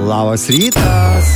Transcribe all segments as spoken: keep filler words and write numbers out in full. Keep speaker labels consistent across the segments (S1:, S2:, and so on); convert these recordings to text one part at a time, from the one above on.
S1: Labas rytas.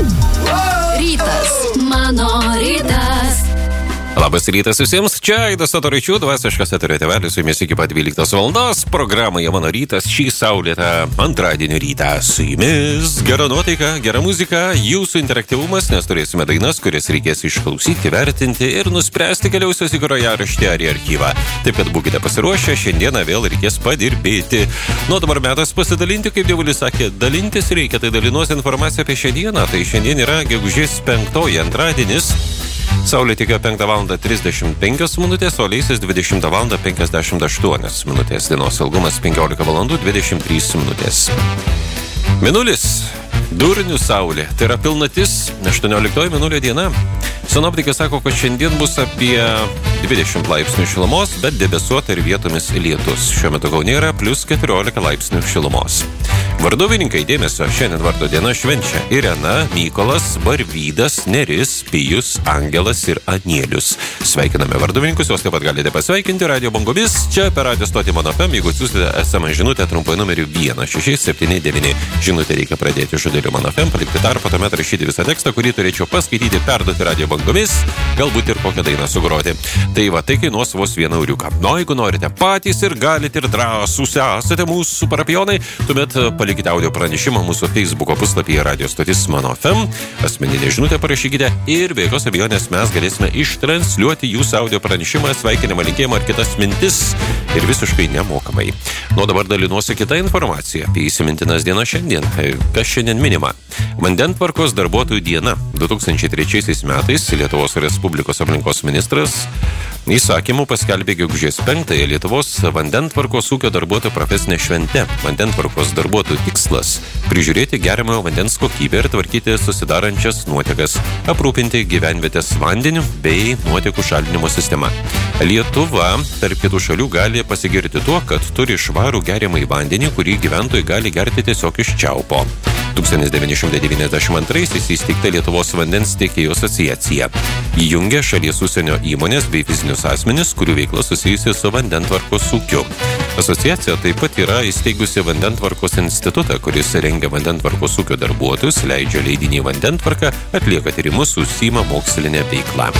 S2: Rytas, mano rytas.
S3: Labas rytas visiems, čia Aidas Tatoričių, dvasiškas eterio tėvelis, su jumis iki pat dvyliktos valandos, programoje Mano rytas, šį saulėtą antradienio rytą. Su jumis gera nuotaika, gera muzika, jūsų interaktyvumas, nes turėsime dainas, kurias reikės išklausyti, vertinti ir nuspręsti keliausios į grojaraštį ar į archyvą. Taip kad būkite pasiruošę, šiandieną vėl reikės padirbėti. Nuo dabar metas pasidalinti, kaip dievulis sakė, dalintis reikia, tai dalinuosi informaciją apie šią dieną. Tai šiandien yra gegužės penktoji antradienis. Saulė tikėjo penktą valandą trisdešimt penkios minutės, o leisis dvidešimtą valandą penkiasdešimt aštuonios minutės. Dienos ilgumas penkiolika valandų dvidešimt trys minutės. Mėnulis, durnių saulė, tai yra pilnatis, aštuonioliktoji mėnulio diena. Sinoptikai sako, kad šiandien bus apie dvidešimt laipsnių šilumos, bet debesuota ir vietomis lietus. Šiuo metu Kaune yra plius keturiolika laipsnių šilumos. Varduvininkai, dėmesio, šiandien vardo diena švenčia Irena, Mykolas, Barvydas, Neris, Pijus, Angelas ir Anielius. Sveikiname varduvininkus, jūs taip pat galite pasveikinti radio bangomis. Čia per radio stotį Mano F M, jeigu siūsite es em es žinutę trumpai numeriu vienas šeši septyni devyni. Žinutę reikia pradėti žodeliu Mano F M, palikti tarpą, tuomet rašyti visą tekstą, kurį turėčiau paskaityti, perduoti radio bangomis, galbūt ir kokią dainą sugroti. Tai va, tai kainuos vos vieną euriuką. O jeigu norite patys ir galite ir drąsūs esate mūsų parapijonai, tuomet palikite audio pranešimą mūsų Facebooko puslapyje radio stotis Mano F M, asmeninę žinutę parašykite ir be jokios abejonės mes galėsime ištransliuoti jūsų audio pranešimą, sveikinimą, linkėjimą ar kitas mintis ir visiškai nemokamai. Nuo dabar dalinuosi kitą informaciją apie įsimintinas dienas šiandien. Kas šiandien minima? Vandentvarkos darbuotojų diena. du tūkstančiai trečiaisiais metais Lietuvos Respublikos aplinkos ministras įsakymu paskelbė gegužės penktąją Lietuvos vandentvarkos ūkio darbuotojų profesinę šventę. Vandentvarkos darbuotojų tikslas – prižiūrėti geriamojo vandens kokybę ir tvarkyti susidarančias nuotekas, aprūpinti gyvenvietės vandeniu bei nuotekų šalinimo sistemą. Lietuva, tarp kitų šalių, gali pasigirti tuo, kad turi švarų geriamąjį vandenį, kurį gyventojai gali gerti tiesiog iš čiaupo. tūkstantis devyni šimtai devyniasdešimt antraisiais įsteigta Lietuvos vandens tiekėjų asociacija. Įjungia šalies užsienio įmonės bei fizinius asmenis, kurių veikla susijusi su vandentvarkos ūkiu. Asociacija taip pat yra įsteigusi Vandentvarkos institutą, kuris rengia vandentvarkos ūkio darbuotojus, leidžia leidinį Vandentvarką, atlieka tyrimus, užsiima mokslinę veiklą.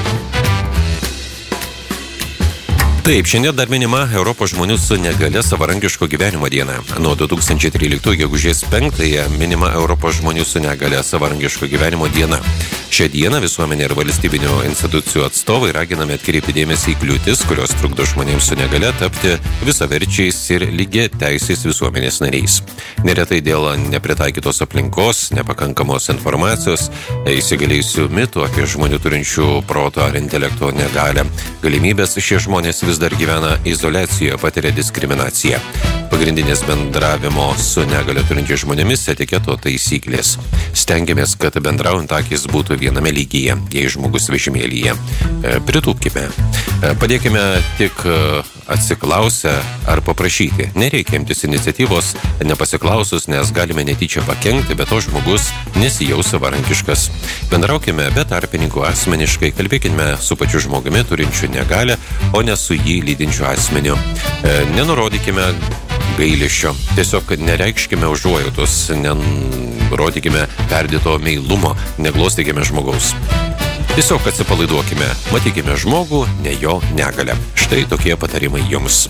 S3: Taip, šiandien dar minima Europos žmonių su negalia savarankiško gyvenimo diena. Nuo du tūkstančiai tryliktųjų gegužės penktąją minima Europos žmonių su negalia savarankiško gyvenimo diena. Šią dieną visuomenė ir valstybinių institucijų atstovai raginami atkreipti dėmesį į kliūtis, kurios trukdo žmonėms su negalia tapti visaverčiais ir lygiai teisės visuomenės nariais. Neretai dėl nepritaikytos aplinkos, nepakankamos informacijos, įsigalėjusių mitų apie žmonių turinčių proto ar intelekto negalią, galimybės šie žmonės vis dar gyvena izoliacijoje, patiria diskriminaciją. Pagrindinės bendravimo su negalia turinčiais žmonėmis etiketo taisyklės. Stengiamės, kad bendraujant akys būtų viename lygyje, jei žmogus vežimėlyje. Pritūpkime. Padėkime tik atsiklausę ar paprašyti. Nereikia imtis iniciatyvos nepasiklausus, nes galime netyčia pakenkti, bet to žmogus nesijaus savarankiškas. Bendraukime be tarpininkų asmeniškai, kalbėkime su pačiu žmogumi turinčiu negalią, o ne su jį lydinčiu asmeniu. Nenurodykime gailesčio. Tiesiog nereikškime užuojautos, nerodykime perdėto meilumo, neglostykime žmogaus. Tiesiog atsipalaiduokime, matykime žmogų, ne jo negalią. Štai tokie patarimai jums.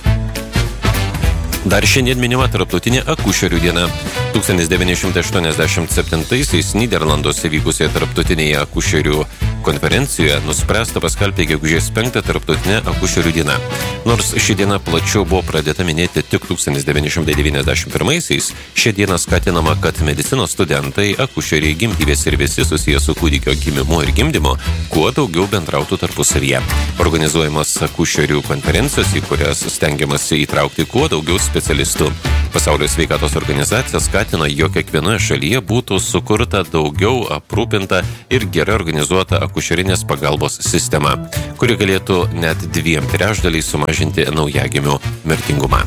S3: Dar šiandien minima tarptautinė akušerių diena. tūkstantis devyni šimtai aštuoniasdešimt septintaisiais Nyderlanduose vykusioje tarptautinėje akušerių konferencijoje nuspręsta paskelbti gegužės penktą tarptautinę akušerių dieną. Nors ši diena plačiau buvo pradėta minėti tik tūkstantis devyni šimtai devyniasdešimt pirmaisiais, šią dieną skatinama, kad medicinos studentai, akušeriai, gimdyvės ir visi susiję su kūdikio gimimu ir gimdymu kuo daugiau bendrautų tarpusavyje. Organizuojamas akušerių konferencijos, į kurias stengiamasi įtraukti kuo daugiau specialistų. Pasaulio sveikatos organizacija skatina, jog kiekvienoje šalyje būtų sukurta daugiau aprūpinta ir gerai organizuota akušerinės pagalbos sistema, kuri galėtų net dviem trečdaliais sumažinti naujagimių mirtingumą.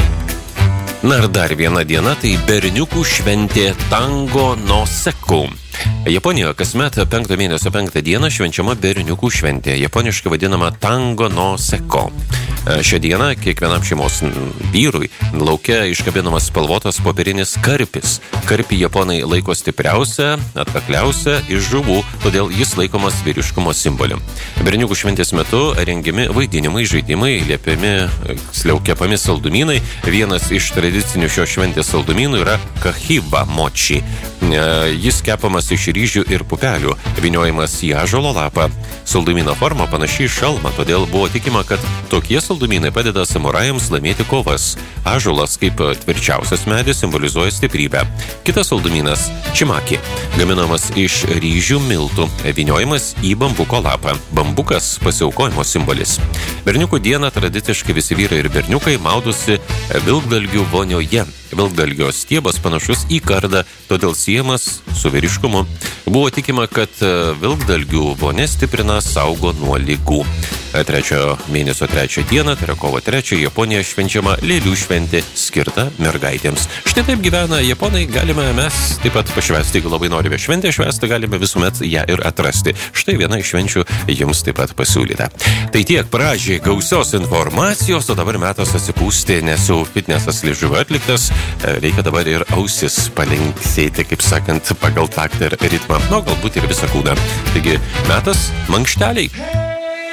S3: Na ir dar viena diena, tai berniukų šventė Tango no Seku. Japonijoje kasmet penkto mėnesio penktą dieną švenčiama berniukų šventė, japoniškai vadinama Tango no Seko. Šią dieną kiekvienam šeimos vyrui lauke iškabinamas spalvotas popierinis karpis. Karpį japonai laiko stipriausia, atkakliausia iš žuvų, todėl jis laikomas vyriškumo simboliu. Berniukų šventės metu rengiami vaidinimai, žaidimai, liepiami, kepami saldumynai. Vienas iš tradicinių šios šventės saldumynų yra kahiba mochi. Jis kepamas iš ryžių ir pupelių, vyniojimas į ąžuolo lapą. Saldumyno forma panaši į šalmą, todėl buvo tikima, kad tokie saldumynai padeda samurajams laimėti kovas. Ąžuolas kaip tvirčiausias medis simbolizuoja stiprybę. Kitas saldumynas – čimaki, gaminamas iš ryžių miltų, vyniojimas į bambuko lapą. Bambukas – pasiaukojimo simbolis. Berniukų dieną tradiciškai visi vyrai ir berniukai maudosi vilkdalgių vonioje. Vilkdalgio stiebas panašus į kardą, todėl siejamas su vyriškumu. Buvo tikima, kad vilkdalgių vonė stiprina, saugo nuo ligų. Trečio mėnesio trečią dieną, tai yra kovo trečią, Japonijoje švenčiama lėlių šventė skirta mergaitėms. Štai taip gyvena japonai, galime mes taip pat pašvęsti, jeigu labai norime šventę švęsti, galime visuomet ją ir atrasti. Štai viena iš švenčių jums taip pat pasiūlyta. Tai tiek pradžiai gausios informacijos, o dabar metas atsipūsti, nes jau fitnesas liežuvio atliktas, reikia dabar ir ausis palinksėti, kaip sakant, pagal taktą ir ritmą, nu galbūt ir visą kūną. Taigi metas mankšteliai.